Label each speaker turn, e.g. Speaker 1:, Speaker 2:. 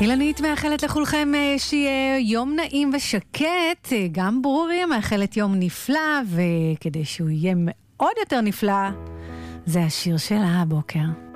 Speaker 1: אילנית מאחלת לכולכם שיהיה יום נעים ושקט, גם ברורי מאחלת יום נפלא, וכדי שהוא יהיה מאוד יותר נפלא, זה השיר שלה הבוקר.